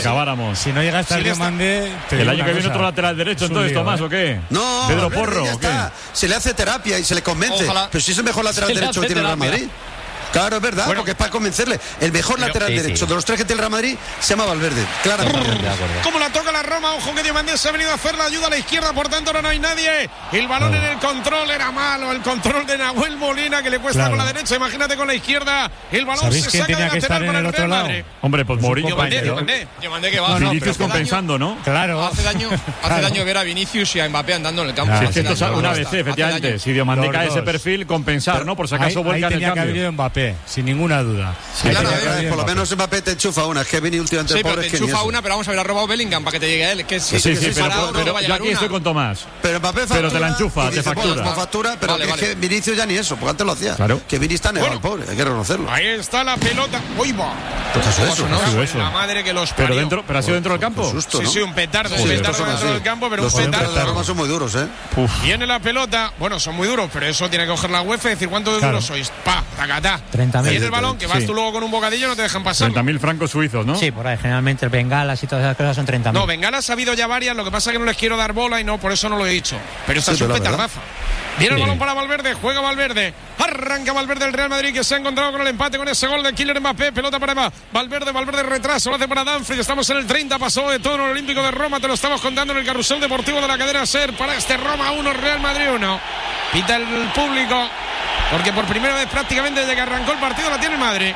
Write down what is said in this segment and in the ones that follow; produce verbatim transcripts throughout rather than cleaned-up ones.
Acabáramos. Si no llega a estar si Diomandé, está... el año que viene otro lateral derecho, entonces, Tomás, ¿eh? ¿O qué? No, Pedro Valverde, Porro, ya ¿o qué? está. Se le hace terapia y se le convence. Ojalá. Pero si es el mejor lateral Se le derecho que hace tiene el Real terapia. Madrid. Claro, es verdad, Bueno, porque es para convencerle. El mejor pero, lateral sí, derecho sí. de los tres que tiene el Real Madrid se llama Valverde. Claramente. Como la toca la Roma, ojo que Diomandé se ha venido a hacer la ayuda a la izquierda, por tanto ahora no hay nadie. El balón en el control era malo, el control de Nahuel Molina que le cuesta Claro. con la derecha, imagínate con la izquierda. El balón ¿Sabéis se quién saca tenía de que estar lateral en para el el otro Real lado? Madrid. Hombre, pues Pues un Mourinho. compañero. Diomandé, Diomandé que va. No, no, Vinicius pero- compensando, ¿no? Claro. Hace daño, hace Claro. daño ver a Vinicius y a Mbappé andando en el campo. Claro. Sí, es Hace que esto daño, es una basta, vez, hace efectivamente. daño. Si Diomandé Los cae ese dos. perfil, compensar, ¿no? Por si Ahí, acaso ahí vuelca en el tenía que haber cambio. ido Mbappé, sin ninguna duda. Sí, Ahí claro, tenía que haber eh, ido por lo Mbappé. menos Mbappé te enchufa una. Es que Vini últimamente Sí, el pero pobre te es que ni enchufa eso. una, pero vamos a ver a robado Bellingham para que te llegue a él. Que si, Sí, que sí, si pero, parado, no pero te va a yo llegar aquí estoy una. con Tomás. Pero Mbappé factura, Pero te la enchufa, y te dice, factura. Pues, pues factura, pero Vale, que, vale. es que Vinicius ya ni eso, porque antes lo hacía. Claro. Que Vini está negado, Bueno. el pobre, hay que reconocerlo. Ahí está la pelota. ¡Uy, va! ¿Qué es eso? ¿no? ¿Qué es eso? La madre que los Pero parió. dentro, pero ha sido dentro del campo. Qué susto, Sí, ¿no? sí, un petardo, Sí, un estos petardo son dentro así. del campo, pero Los un centros de la petardo. Roma son muy duros, ¿eh? Viene la pelota, bueno, son muy duros, pero eso tiene que coger la UEFA y decir cuánto de Claro. duros sois. Pa, tacatá. treinta mil. Viene el balón, que vas Sí. tú luego con un bocadillo, no te dejan pasar. treinta mil francos suizos, ¿no? Sí, por ahí. Generalmente el bengalas y todas esas cosas son treinta mil. No, bengalas ha habido ya varias, lo que pasa es que no les quiero dar bola y no, por eso no lo he dicho. Pero esta Sí, es un pero la petardazo. Viene el balón para Valverde, juega Valverde, arranca Valverde el Real Madrid que se ha encontrado con el empate con ese gol de Kylian Mbappé, pelota para Eva. Valverde, Valverde retraso, lo hace para Danfries, estamos en el treinta, pasó de todo en el Olímpico de Roma, te lo estamos contando en el carrusel deportivo de la cadena SER para este Roma uno, Real Madrid uno. Pita el público, porque por primera vez prácticamente desde que arrancó el partido la tiene el Madrid.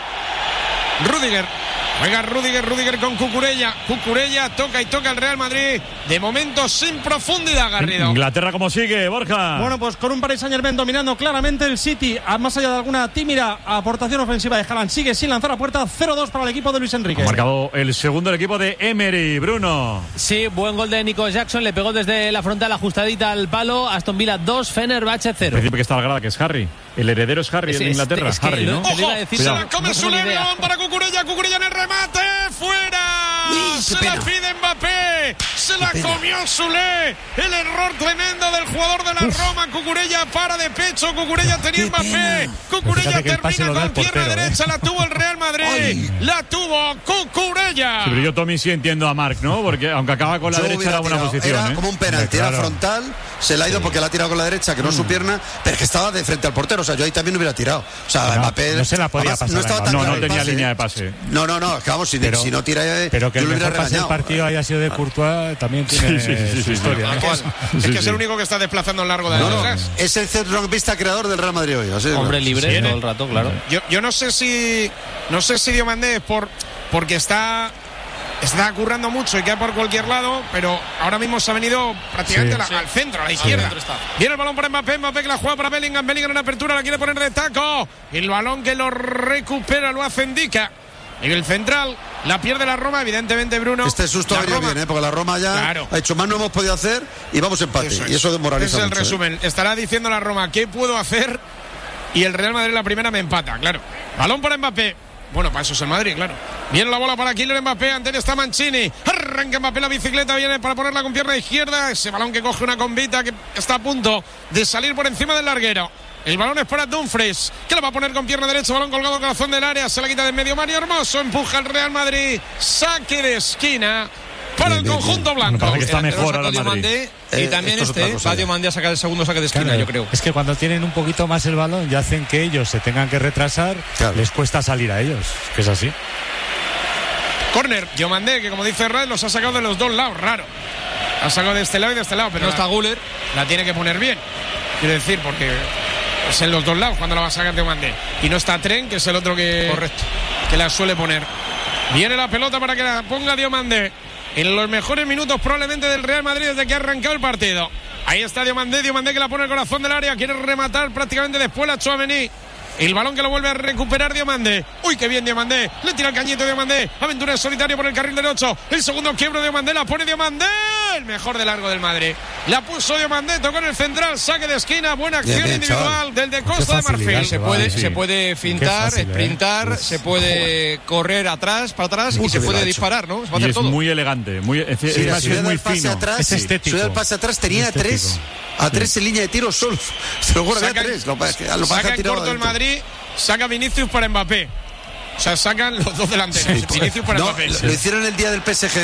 Rüdiger. Juega Rüdiger, Rüdiger con Cucurella. Cucurella toca y toca el Real Madrid. De momento sin profundidad, Garrido. Inglaterra, ¿cómo sigue, Borja? Bueno, pues con un Paris Saint-Germain dominando claramente el City, a más allá de alguna tímida aportación ofensiva de Haaland, sigue sin lanzar a puerta. Cero dos para el equipo de Luis Enrique. Ha marcado el segundo el equipo de Emery, Bruno. Sí, buen gol de Nico Jackson, le pegó desde la frontal ajustadita al palo. Aston Villa dos, Fenerbahce cero. Principio que está la grada, que es Harry. El heredero es Harry, Es- el de Inglaterra. es que Harry, lo- ¿no? que le iba a ¡Ojo! decir, Se no, la come no tengo Sule, ni idea. balón para Cucurella, Cucurella en el remate, fuera. Uy, Se qué la pena. pide Mbappé, se la comió Sule. El error tremendo del jugador de la Roma. Cucurella para de pecho, Cucurella tenía Qué Mbappé. pena. Cucurella Fíjate que el pase termina lo da con el pierna portero, derecha, ¿eh? la tuvo el Real Madrid. Ay. La tuvo Cucurella. Sí, pero yo, Tommy, sí entiendo a Marc, ¿no? Porque aunque acaba con la Yo derecha hubiera era buena tirado. posición, Era ¿eh? como un penalti, Claro. era frontal, se la ha ido porque la ha tirado con la derecha, que no es su pierna, pero es que estaba de frente al portero. O sea, yo ahí también hubiera tirado. O sea, No, Mbappé. no se la podía además, pasar No a estaba Mbappé. tan No, claro no el tenía pase, línea ¿eh? de pase. No, no, no, es que vamos, si, Pero- si no tira. eh, Pero que yo el lo hubiera mejor pase del regañado. partido haya sido de Courtois también tiene Sí, sí, sí, su sí, historia. Es ¿no? que es, es Sí, que es sí. el único que está desplazando a lo largo de No, la no, detrás. es el centrocampista creador del Real Madrid hoy. así de Hombre claro. libre Viene. todo el rato, claro. Yo, yo no sé si no sé si Diomandé es por porque está está currando mucho y queda por cualquier lado, pero ahora mismo se ha venido prácticamente Sí. a la- al centro, a la izquierda. centro está. Viene el balón para Mbappé, Mbappé que la juega para Bellingham, Bellingham en apertura, la quiere poner de taco. El balón que lo recupera lo hace Ndica. En el central, la pierde la Roma, evidentemente, Bruno. Este susto la ha venido Roma- bien, ¿eh? Porque la Roma ya Claro. ha hecho más, no hemos podido hacer y vamos empate. Eso es. Y eso desmoraliza Ese es el mucho, ¿eh? resumen. Estará diciendo la Roma, ¿qué puedo hacer? Y el Real Madrid la primera me empata, claro. Balón para Mbappé. Bueno, para eso es el Madrid, claro. Viene la bola para Kylian Mbappé, ante él está Mancini. Arranca Mbappé la bicicleta, viene para ponerla con pierna izquierda. Ese balón que coge una convita que está a punto de salir por encima del larguero. El balón es para Dumfries, que la va a poner con pierna derecha, balón colgado al corazón del área, se la quita de en medio Mario Hermoso, empuja el Real Madrid, saque de esquina para Bien, el bien, conjunto Me blanco. parece que está El delantero mejor sacó ahora el Madrid. Diomandé, Eh, y también esto es otra este cosa va ya. Diomandé a sacar el segundo saque de esquina, Claro, yo creo. Es que cuando tienen un poquito más el balón y hacen que ellos se tengan que retrasar, Claro. les cuesta salir a ellos, que es así. Corner, Diomandé, que como dice Red, los ha sacado de los dos lados, raro. Ha sacado de este lado y de este lado, pero No la, está Guller. la tiene que poner bien. Quiero decir, porque es en los dos lados cuando la va a sacar Diomandé. Y no está Tren, que es el otro que, Correcto. que la suele poner. Viene la pelota para que la ponga Diomandé. En los mejores minutos probablemente del Real Madrid desde que ha arrancado el partido. Ahí está Diomandé, Diomandé que la pone al corazón del área. Quiere rematar prácticamente después la Tchouaméni. El balón que lo vuelve a recuperar Diomandé. Uy, qué bien Diomandé. Le tira el cañito Diomandé. Aventura en solitario por el carril derecho. El segundo quiebro de Diomandé. La pone Diomandé. El mejor de largo del Madrid. La puso Diomandé. Tocó en el central. Saque de esquina. Buena acción Bien, bien, individual chaval. del de Con qué Costa de facilidad Marfil. se Se va, puede, sí. se puede fintar, fácil, ¿eh? sprintar, Uf, se puede correr atrás, para atrás Muy y se bien puede hecho. disparar, ¿no? Se puede Y hacer es todo. muy elegante. Muy, es, Sí, es si más, hubiera es muy el pase fino. atrás, Es sí. estético. Si hubiera el pase atrás, tenía Es estético. tres. A tres en línea de tiro solo. Se lo juro, había Saca, tres. Lo, pasa es que- lo saca pasa en tirado corto el adentro. Madrid. Saca Vinicius para Mbappé. O sea, sacan los dos delanteros. Sí, Vinicius para no, Mbappé. lo hicieron el día del P S G